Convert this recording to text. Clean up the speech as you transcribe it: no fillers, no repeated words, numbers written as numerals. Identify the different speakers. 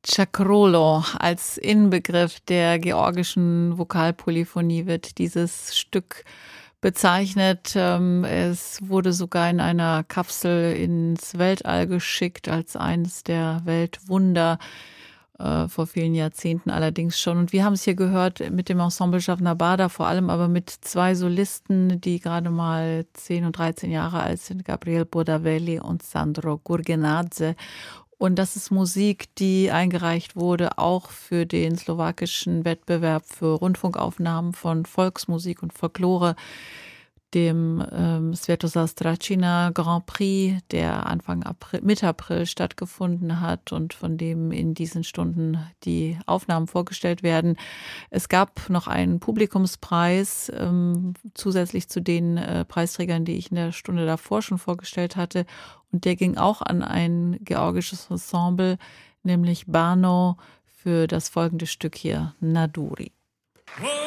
Speaker 1: Chakrolo als Inbegriff der georgischen Vokalpolyphonie wird dieses Stück bezeichnet. Es wurde sogar in einer Kapsel ins Weltall geschickt als eines der Weltwunder, vor vielen Jahrzehnten allerdings schon. Und wir haben es hier gehört mit dem Ensemble Javnabada, vor allem aber mit zwei Solisten, die gerade mal 10 und 13 Jahre alt sind, Gabriel Bodavelli und Sandro Gurgenadze. Und das ist Musik, die eingereicht wurde, auch für den slowakischen Wettbewerb für Rundfunkaufnahmen von Volksmusik und Folklore, dem Svetozar Stracina Grand Prix, der Mitte April stattgefunden hat und von dem in diesen Stunden die Aufnahmen vorgestellt werden. Es gab noch einen Publikumspreis, zusätzlich zu den Preisträgern, die ich in der Stunde davor schon vorgestellt hatte. Und der ging auch an ein georgisches Ensemble, nämlich Bano, für das folgende Stück hier, Naduri.